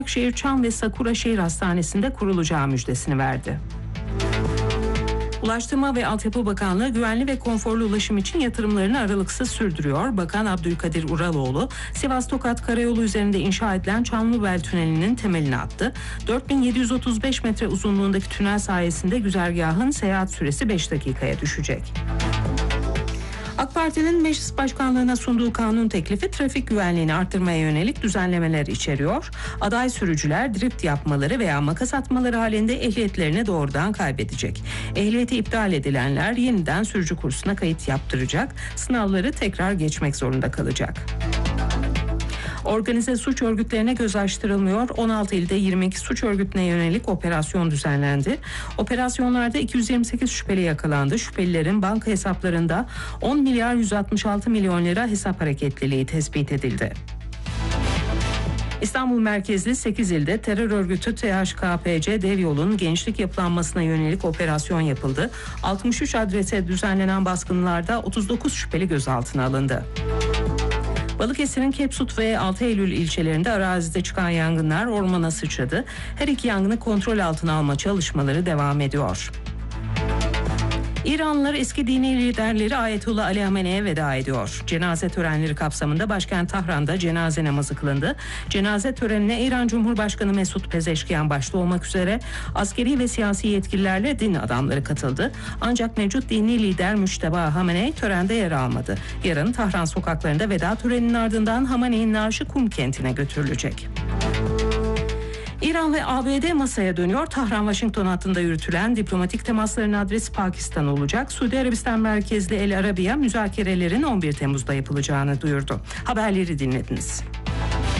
Başakşehir Çam ve Sakura Şehir Hastanesi'nde kurulacağı müjdesini verdi. Ulaştırma ve Altyapı Bakanlığı güvenli ve konforlu ulaşım için yatırımlarını aralıksız sürdürüyor. Bakan Abdülkadir Uraloğlu, Sivas-Tokat Karayolu üzerinde inşa edilen Çamlıbel Tüneli'nin temelini attı. 4735 metre uzunluğundaki tünel sayesinde güzergahın seyahat süresi 5 dakikaya düşecek. AK Parti'nin meclis başkanlığına sunduğu kanun teklifi trafik güvenliğini arttırmaya yönelik düzenlemeler içeriyor. Aday sürücüler drift yapmaları veya makas atmaları halinde ehliyetlerini doğrudan kaybedecek. Ehliyeti iptal edilenler yeniden sürücü kursuna kayıt yaptıracak. Sınavları tekrar geçmek zorunda kalacak. Organize suç örgütlerine göz açtırılmıyor. 16 ilde 22 suç örgütüne yönelik operasyon düzenlendi. Operasyonlarda 228 şüpheli yakalandı. Şüphelilerin banka hesaplarında 10 milyar 166 milyon lira hesap hareketliliği tespit edildi. İstanbul merkezli 8 ilde terör örgütü THKPC Dev Yol'un gençlik yapılanmasına yönelik operasyon yapıldı. 63 adrese düzenlenen baskınlarda 39 şüpheli gözaltına alındı. Balıkesir'in Kepsut ve 6 Eylül ilçelerinde arazide çıkan yangınlar ormana sıçradı. Her iki yangını kontrol altına alma çalışmaları devam ediyor. İranlılar eski dini liderleri Ayetullah Ali Hamene'ye veda ediyor. Cenaze törenleri kapsamında başkent Tahran'da cenaze namazı kılındı. Cenaze törenine İran Cumhurbaşkanı Mesut Pezeşkiyan başta olmak üzere askeri ve siyasi yetkililerle din adamları katıldı. Ancak mevcut dini lider Müşteba Hamenei törende yer almadı. Yarın Tahran sokaklarında veda töreninin ardından Hamenei'nin naaşı Kum kentine götürülecek. İran ve ABD masaya dönüyor. Tahran-Washington hattında yürütülen diplomatik temasların adresi Pakistan olacak. Suudi Arabistan merkezli El Arabiya müzakerelerin 11 Temmuz'da yapılacağını duyurdu. Haberleri dinlediniz.